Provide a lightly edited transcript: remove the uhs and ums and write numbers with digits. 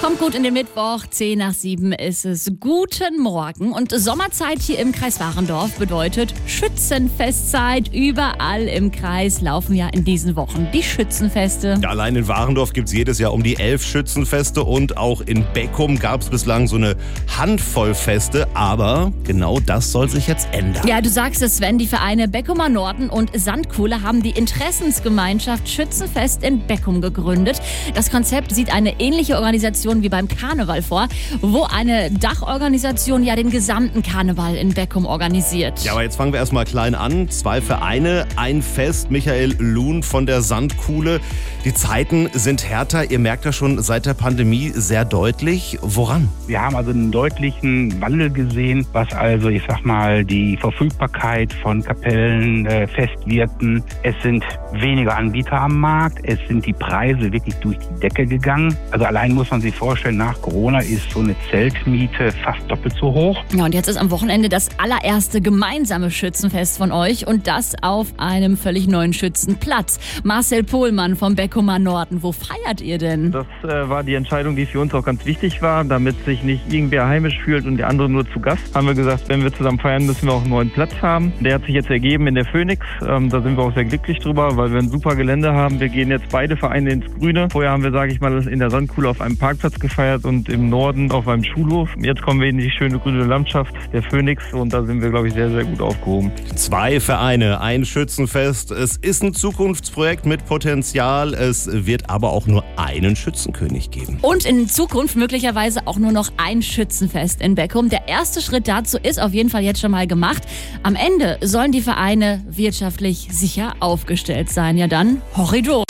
Kommt gut in den Mittwoch, 6:10 ist es. Guten Morgen. Und Sommerzeit hier im Kreis Warendorf bedeutet Schützenfestzeit. Überall im Kreis laufen ja in diesen Wochen die Schützenfeste. Ja, allein in Warendorf gibt es jedes Jahr um die 11 Schützenfeste und auch in Beckum gab es bislang so eine Handvoll Feste. Aber genau das soll sich jetzt ändern. Ja, du sagst es, Sven, die Vereine Beckumer Norden und Sandkuhle haben die Interessensgemeinschaft Schützenfest in Beckum gegründet. Das Konzept sieht eine ähnliche Organisation wie beim Karneval vor, wo eine Dachorganisation ja den gesamten Karneval in Beckum organisiert. Ja, aber jetzt fangen wir erstmal klein an. 2 Vereine, ein Fest. Michael Luhn von der Sandkuhle. Die Zeiten sind härter. Ihr merkt das schon seit der Pandemie sehr deutlich. Woran? Wir haben also einen deutlichen Wandel gesehen, was also, ich sag mal, die Verfügbarkeit von Kapellen, Festwirten. Es sind weniger Anbieter am Markt. Es sind die Preise wirklich durch die Decke gegangen. Also allein muss man sich vorstellen, nach Corona ist so eine Zeltmiete fast doppelt so hoch. Ja, und jetzt ist am Wochenende das allererste gemeinsame Schützenfest von euch und das auf einem völlig neuen Schützenplatz. Marcel Pohlmann vom Beckumer Norden, wo feiert ihr denn? Das war die Entscheidung, die für uns auch ganz wichtig war, damit sich nicht irgendwer heimisch fühlt und der andere nur zu Gast. Haben wir gesagt, wenn wir zusammen feiern, müssen wir auch einen neuen Platz haben. Der hat sich jetzt ergeben in der Phoenix. Da sind wir auch sehr glücklich drüber, weil wir ein super Gelände haben. Wir gehen jetzt beide Vereine ins Grüne. Vorher haben wir, sage ich mal, in der Sandkuhle auf einem Parkplatz gefeiert und im Norden auf einem Schulhof. Jetzt kommen wir in die schöne grüne Landschaft der Phoenix und da sind wir, glaube ich, sehr, sehr gut aufgehoben. 2 Vereine, ein Schützenfest. Es ist ein Zukunftsprojekt mit Potenzial. Es wird aber auch nur einen Schützenkönig geben. Und in Zukunft möglicherweise auch nur noch ein Schützenfest in Beckum. Der erste Schritt dazu ist auf jeden Fall jetzt schon mal gemacht. Am Ende sollen die Vereine wirtschaftlich sicher aufgestellt sein. Ja dann, horrido!